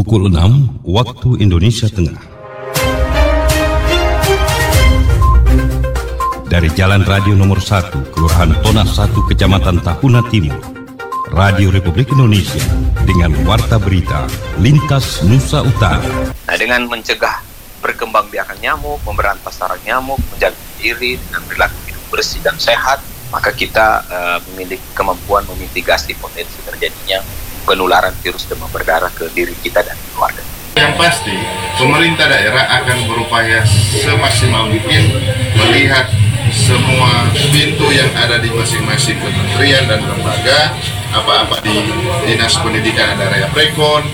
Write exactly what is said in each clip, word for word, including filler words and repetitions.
Pukul enam waktu Indonesia Tengah. Dari Jalan Radio Nomor satu, Kelurahan Tona satu, Kecamatan Tahuna Timur, Radio Republik Indonesia dengan warta berita Lintas Nusa Utara. Nah, dengan mencegah perkembangbiakan nyamuk, memberantas sarang nyamuk, menjaga diri dengan perilaku hidup bersih dan sehat, maka kita uh, memiliki kemampuan memitigasi potensi terjadinya penularan virus demam berdarah ke diri kita dan keluarga. Yang pasti, pemerintah daerah akan berupaya semaksimal mungkin melihat semua pintu yang ada di masing-masing kementerian dan lembaga, apa-apa di Dinas Pendidikan ada Raya Prekon.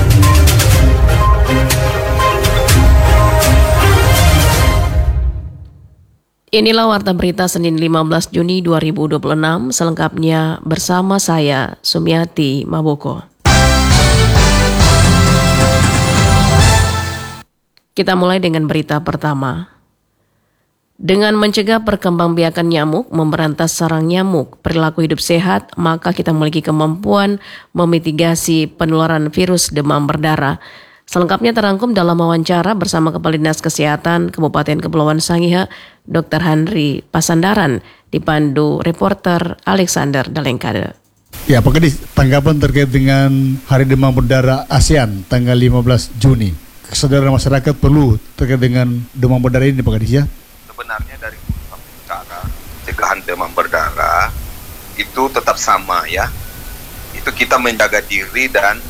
Inilah warta berita Senin lima belas Juni dua ribu dua puluh enam, selengkapnya bersama saya, Sumiati Maboko. Kita mulai dengan berita pertama. Dengan mencegah perkembangbiakan nyamuk, memberantas sarang nyamuk, perilaku hidup sehat, maka kita memiliki kemampuan memitigasi penularan virus demam berdarah. Selengkapnya terangkum dalam wawancara bersama Kepala Dinas Kesehatan Kabupaten Kepulauan Sangihe, Dokter Henry Pasandaran, dipandu reporter Alexander Dalengkade. Ya, Pak Kadis, tanggapan terkait dengan Hari Demam Berdarah ASEAN tanggal lima belas Juni. Kesadaran masyarakat perlu terkait dengan demam berdarah ini, Pak Kadis, ya? Sebenarnya dari cara pencegahan demam berdarah itu tetap sama, ya. Itu kita menjaga diri dan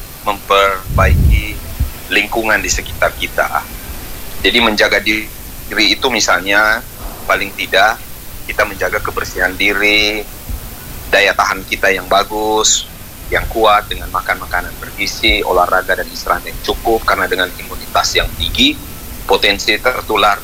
memperbaiki lingkungan di sekitar kita. Jadi menjaga diri itu misalnya paling tidak kita menjaga kebersihan diri, daya tahan kita yang bagus, yang kuat dengan makan makanan bergizi, olahraga dan istirahat yang cukup, karena dengan imunitas yang tinggi potensi tertular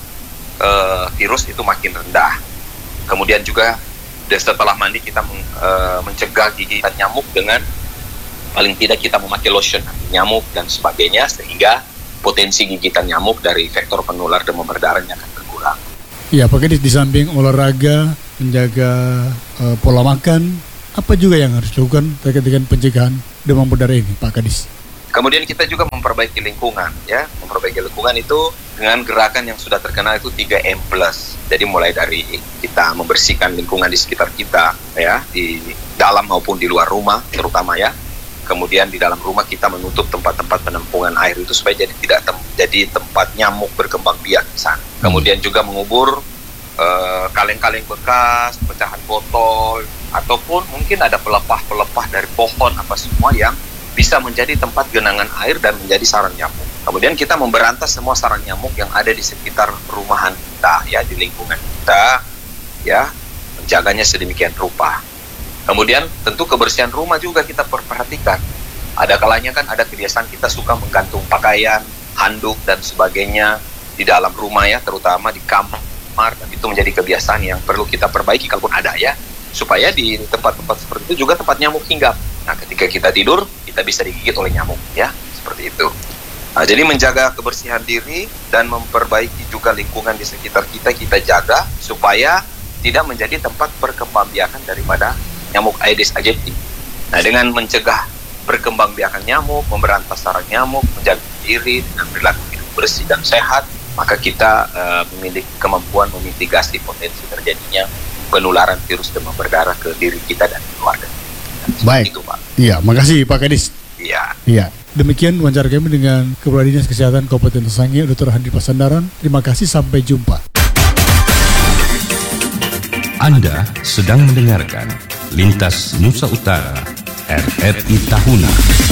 uh, virus itu makin rendah. Kemudian juga setelah mandi kita men, uh, mencegah gigitan nyamuk dengan paling tidak kita memakai lotion nyamuk dan sebagainya, sehingga potensi gigitan nyamuk dari vektor penular demam berdarahnya akan berkurang. Ya, Pak Kadis, di samping olahraga, menjaga uh, pola makan, apa juga yang harus dilakukan terkait dengan pencegahan demam berdarah ini, Pak Kadis? Kemudian kita juga memperbaiki lingkungan, ya. Memperbaiki lingkungan itu dengan gerakan yang sudah terkenal itu tiga M plus. Jadi mulai dari kita membersihkan lingkungan di sekitar kita, ya, di dalam maupun di luar rumah terutama, ya. Kemudian di dalam rumah kita menutup tempat-tempat penampungan air itu supaya jadi tidak tem- jadi tempat nyamuk berkembang biak di sana. Kemudian juga mengubur uh, kaleng-kaleng bekas, pecahan botol, ataupun mungkin ada pelepah-pelepah dari pohon apa semua yang bisa menjadi tempat genangan air dan menjadi sarang nyamuk. Kemudian kita memberantas semua sarang nyamuk yang ada di sekitar rumahan kita, ya, di lingkungan kita, ya, menjaganya sedemikian rupa. Kemudian tentu kebersihan rumah juga kita perhatikan. Ada kalanya kan ada kebiasaan kita suka menggantung pakaian, handuk dan sebagainya di dalam rumah, ya, terutama di kamar, dan itu menjadi kebiasaan yang perlu kita perbaiki kalaupun ada, ya, supaya di tempat-tempat seperti itu juga tempat nyamuk hinggap. Nah, ketika kita tidur kita bisa digigit oleh nyamuk, ya, seperti itu. Nah, jadi menjaga kebersihan diri dan memperbaiki juga lingkungan di sekitar kita kita jaga supaya tidak menjadi tempat perkembangbiakan daripada nyamuk Aedes aegypti. Nah, dengan mencegah perkembangbiakan nyamuk, memberantas sarang nyamuk, menjaga diri dengan perilaku hidup bersih dan sehat, maka kita uh, memiliki kemampuan memitigasi potensi terjadinya penularan virus demam berdarah ke diri kita dan keluarga. Baik. Itu, Pak. Iya, makasih Pak Kadis. Iya. Iya. Demikian wawancara kami dengan Kepala Dinas Kesehatan Kabupaten Sangihe, Dokter Henry Pasandaran. Terima kasih, sampai jumpa. Anda sedang mendengarkan Lintas Nusa Utara R R I Tahuna.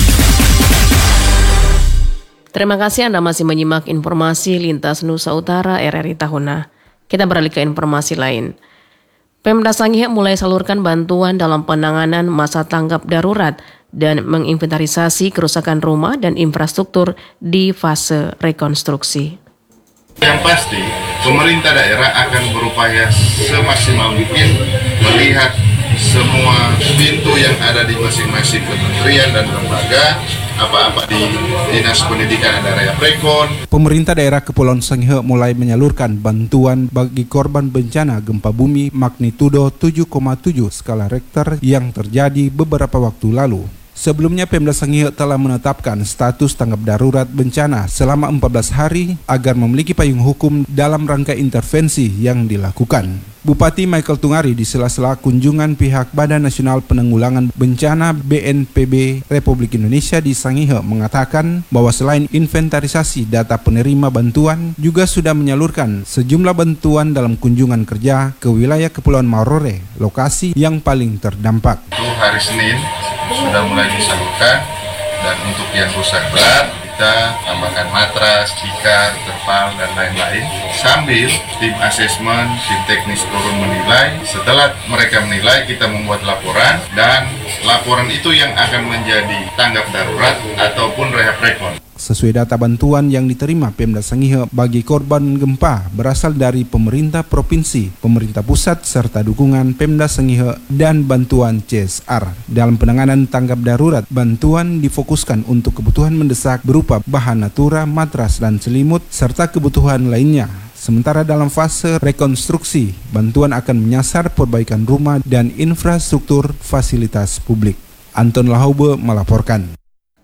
Terima kasih Anda masih menyimak informasi Lintas Nusa Utara R R I Tahuna. Kita beralih ke informasi lain. Pemda Sangihe mulai salurkan bantuan dalam penanganan masa tanggap darurat dan menginventarisasi kerusakan rumah dan infrastruktur di fase rekonstruksi. Yang pasti, pemerintah daerah akan berupaya semaksimal mungkin melihat semua pintu yang ada di masing-masing kementerian dan lembaga, apa-apa di Dinas Pendidikan ada Raya Prekon. Pemerintah daerah Kepulauan Sangihe mulai menyalurkan bantuan bagi korban bencana gempa bumi magnitudo tujuh koma tujuh skala Richter yang terjadi beberapa waktu lalu. Sebelumnya Pemda Sangihe telah menetapkan status tanggap darurat bencana selama empat belas hari agar memiliki payung hukum dalam rangka intervensi yang dilakukan. Bupati Michael Tungari di sela-sela kunjungan pihak Badan Nasional Penanggulangan Bencana B N P B Republik Indonesia di Sangihe mengatakan bahwa selain inventarisasi data penerima bantuan, juga sudah menyalurkan sejumlah bantuan dalam kunjungan kerja ke wilayah Kepulauan Marore, lokasi yang paling terdampak. Itu hari Senin sudah mulai disalurkan, dan untuk yang rusak berat kita tambahkan matras, tikar, terpal, dan lain-lain. Sambil tim asesmen, tim teknis turun menilai. Setelah mereka menilai, kita membuat laporan, dan laporan itu yang akan menjadi tanggap darurat ataupun rehab rekon. Sesuai data bantuan yang diterima Pemda Sangihe bagi korban gempa berasal dari pemerintah provinsi, pemerintah pusat, serta dukungan Pemda Sangihe dan bantuan C S R. Dalam penanganan tanggap darurat, bantuan difokuskan untuk kebutuhan mendesak berupa bahan natura, matras, dan selimut, serta kebutuhan lainnya. Sementara dalam fase rekonstruksi, bantuan akan menyasar perbaikan rumah dan infrastruktur fasilitas publik. Anton Lahaube melaporkan.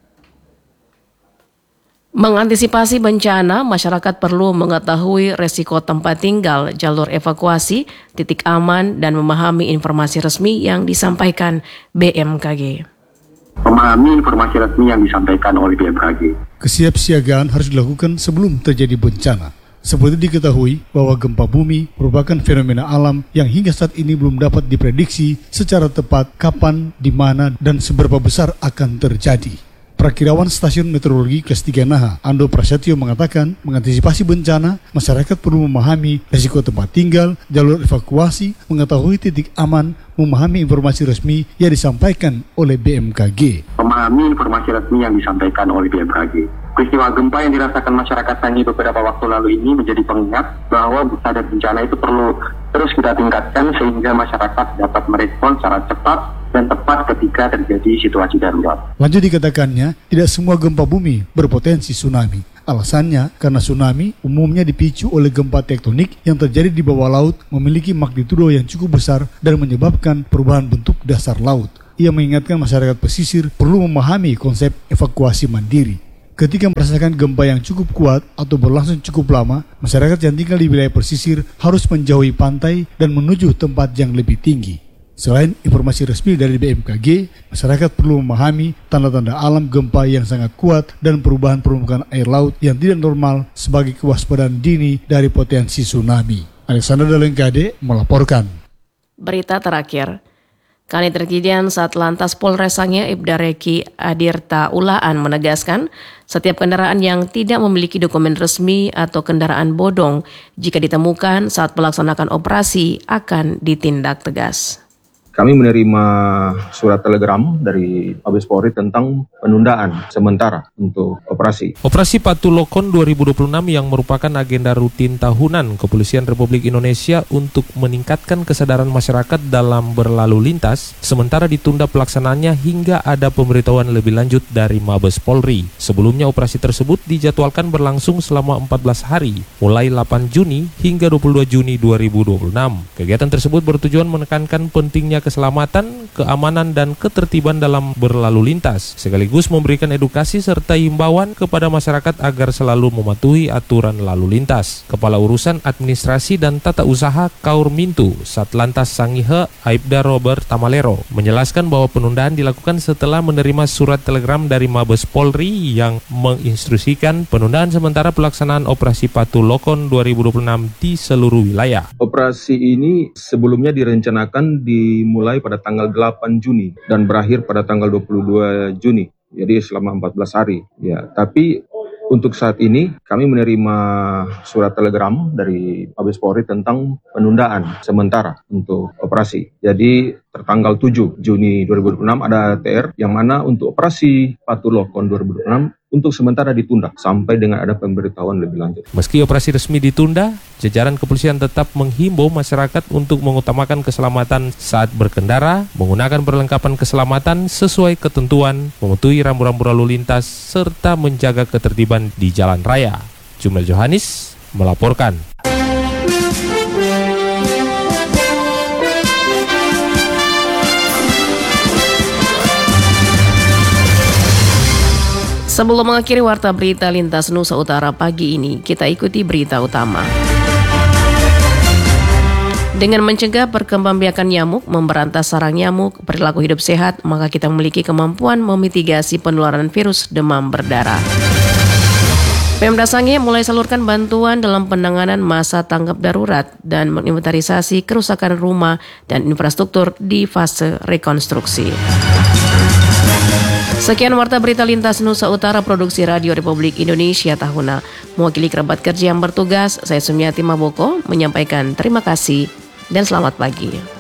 Mengantisipasi bencana, masyarakat perlu mengetahui resiko tempat tinggal, jalur evakuasi, titik aman, dan memahami informasi resmi yang disampaikan B M K G. Memahami informasi resmi yang disampaikan oleh B M K G. Kesiapsiagaan harus dilakukan sebelum terjadi bencana. Seperti diketahui bahwa gempa bumi merupakan fenomena alam yang hingga saat ini belum dapat diprediksi secara tepat kapan, di mana, dan seberapa besar akan terjadi. Prakirawan Stasiun Meteorologi Kelas tiga Naha, Ando Prasetyo mengatakan, mengantisipasi bencana, masyarakat perlu memahami risiko tempat tinggal, jalur evakuasi, mengetahui titik aman, memahami informasi resmi yang disampaikan oleh B M K G. Memahami informasi resmi yang disampaikan oleh B M K G. Peristiwa gempa yang dirasakan masyarakat Sangihe beberapa waktu lalu ini menjadi pengingat bahwa sadar bencana itu perlu terus kita tingkatkan sehingga masyarakat dapat merespon secara cepat dan tepat ketika terjadi situasi darurat. Lanjut dikatakannya, tidak semua gempa bumi berpotensi tsunami. Alasannya karena tsunami umumnya dipicu oleh gempa tektonik yang terjadi di bawah laut, memiliki magnitudo yang cukup besar dan menyebabkan perubahan bentuk dasar laut. Ia mengingatkan masyarakat pesisir perlu memahami konsep evakuasi mandiri. Ketika merasakan gempa yang cukup kuat atau berlangsung cukup lama, masyarakat yang tinggal di wilayah pesisir harus menjauhi pantai dan menuju tempat yang lebih tinggi. Selain informasi resmi dari B M K G, masyarakat perlu memahami tanda-tanda alam gempa yang sangat kuat dan perubahan permukaan air laut yang tidak normal sebagai kewaspadaan dini dari potensi tsunami. Alexander Dalengkade melaporkan. Berita terakhir. Kanit Kejadian Satlantas Polres Sangihe Ibda Reki Adirta Ulaan menegaskan setiap kendaraan yang tidak memiliki dokumen resmi atau kendaraan bodong jika ditemukan saat melaksanakan operasi akan ditindak tegas. Kami menerima surat telegram dari Mabes Polri tentang penundaan sementara untuk operasi. Operasi Patu Lokon dua ribu dua puluh enam yang merupakan agenda rutin tahunan Kepolisian Republik Indonesia untuk meningkatkan kesadaran masyarakat dalam berlalu lintas, sementara ditunda pelaksanaannya hingga ada pemberitahuan lebih lanjut dari Mabes Polri. Sebelumnya operasi tersebut dijadwalkan berlangsung selama empat belas hari, mulai delapan Juni hingga dua puluh dua Juni dua ribu dua puluh enam. Kegiatan tersebut bertujuan menekankan pentingnya keselamatan, keamanan, dan ketertiban dalam berlalu lintas, sekaligus memberikan edukasi serta himbauan kepada masyarakat agar selalu mematuhi aturan lalu lintas. Kepala Urusan Administrasi dan Tata Usaha Kaur Mintu, Satlantas Sangihe, Aibda Robert Tamalero, menjelaskan bahwa penundaan dilakukan setelah menerima surat telegram dari Mabes Polri yang menginstruksikan penundaan sementara pelaksanaan operasi Patu Lokon dua ribu dua puluh enam di seluruh wilayah. Operasi ini sebelumnya direncanakan dimulai mulai pada tanggal delapan Juni dan berakhir pada tanggal dua puluh dua Juni. Jadi selama empat belas hari. Ya, tapi untuk saat ini kami menerima surat telegram dari Mabes Polri tentang penundaan sementara untuk operasi. Jadi tertanggal tujuh Juni dua ribu dua puluh enam ada T R yang mana untuk operasi Patu Lokon dua ribu dua puluh enam untuk sementara ditunda sampai dengan ada pemberitahuan lebih lanjut. Meski operasi resmi ditunda, jajaran kepolisian tetap menghimbau masyarakat untuk mengutamakan keselamatan saat berkendara, menggunakan perlengkapan keselamatan sesuai ketentuan, mematuhi rambu-rambu lalu lintas, serta menjaga ketertiban di jalan raya. Jumel Johanis melaporkan. Sebelum mengakhiri Warta Berita Lintas Nusa Utara pagi ini, kita ikuti berita utama. Dengan mencegah perkembangbiakan nyamuk, memberantas sarang nyamuk, perilaku hidup sehat, maka kita memiliki kemampuan memitigasi penularan virus demam berdarah. Pemda Sangihe mulai salurkan bantuan dalam penanganan masa tanggap darurat dan menginventarisasi kerusakan rumah dan infrastruktur di fase rekonstruksi. Sekian Warta Berita Lintas Nusa Utara Produksi Radio Republik Indonesia Tahuna. Mewakili kerabat kerja yang bertugas, saya Sumiati Maboko menyampaikan terima kasih dan selamat pagi.